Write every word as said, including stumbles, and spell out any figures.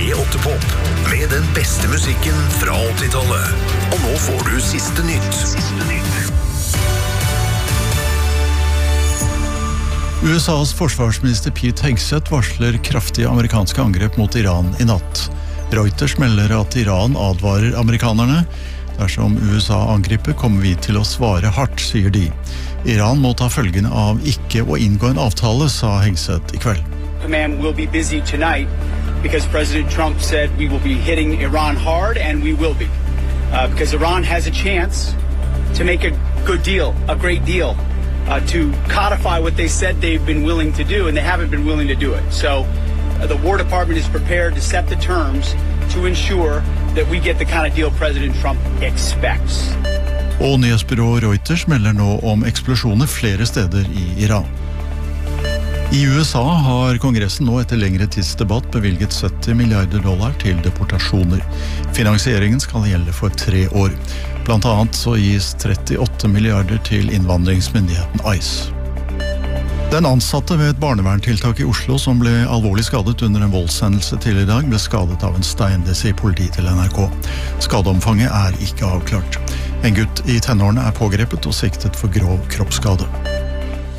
P åtte Pop med den beste musikken fra åttitallet. Og nå får du siste nytt. Siste nytt. U S A's forsvarsminister Pete Hegseth varsler kraftige amerikanske angrep mot Iran i natt. Reuters melder at Iran advarer amerikanerne. Dersom U S A angriper kommer vi til å svare hardt, sier de. Iran må ta følgene av ikke å inngå en avtale, sa Hegseth i kveld. Command will be busy tonight because President Trump said we will be hitting Iran hard, and we will be. Uh, because Iran has a chance to make a good deal, a great deal. Uh, to codify what they said they've been willing to do, and they haven't been willing to do it. So uh, the War Department is prepared to set the terms to ensure that we get the kind of deal President Trump expects. Og nyhetsbyrået Reuters melder nå om eksplosjoner flere steder i Iran. I U S A har kongressen nå etter lengre tidsdebatt bevilget sytti milliarder dollar til deportasjoner. Finansieringen skal gjelde for tre år. Blant annet så gis trettiåtte milliarder til innvandringsmyndigheten ICE. Den ansatte ved et barneverntiltak i Oslo som ble alvorlig skadet under en voldshendelse til i dag ble skadet av en stein, det sier politi til N R K. Skadeomfanget er ikke avklart. En gutt i tenårene er pågrepet og siktet for grov kroppsskade.